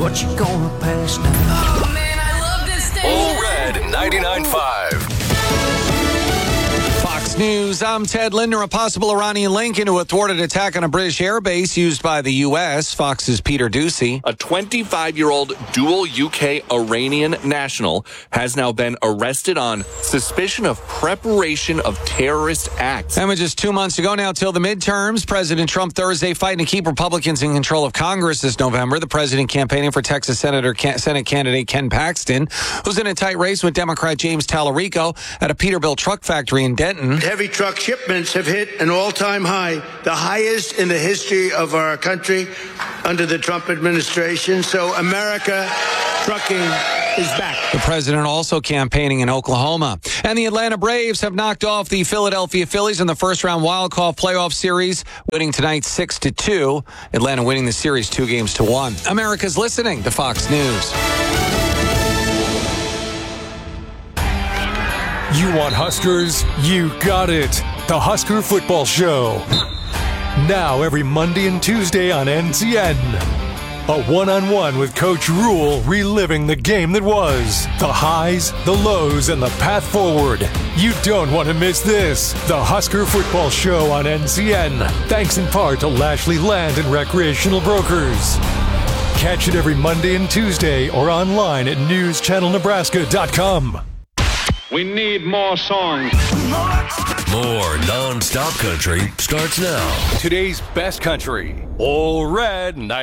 what you gonna pass now? Oh, man, I love this station. All Red 99.5. Fox News, I'm Ted Linder. A possible Iranian link into a thwarted attack on a British airbase used by the U.S. Fox's Peter Ducey. A 25-year-old dual UK-Iranian national has now been arrested on suspicion of preparation of terrorist acts. And just 2 months ago now till the midterms, President Trump Thursday fighting to keep Republicans in control of Congress this November. The president campaigning for Texas Senate candidate Ken Paxton, who's in a tight race with Democrat James Tallarico at a Peterbilt truck factory in Denton. Heavy truck shipments have hit an all-time high, the highest in the history of our country under the Trump administration. So America trucking is back. The president also campaigning in Oklahoma. And the Atlanta Braves have knocked off the Philadelphia Phillies in the first-round wild-card playoff series, winning tonight 6-2. Atlanta winning the series 2-1. America's listening to Fox News. You want Huskers? You got it. The Husker Football Show. Now every Monday and Tuesday on NCN. A one-on-one with Coach Rule reliving the game that was. The highs, the lows, and the path forward. You don't want to miss this. The Husker Football Show on NCN. Thanks in part to Lashley Land and Recreational Brokers. Catch it every Monday and Tuesday or online at newschannelnebraska.com. We need more songs. More non-stop country starts now. Today's best country. All Red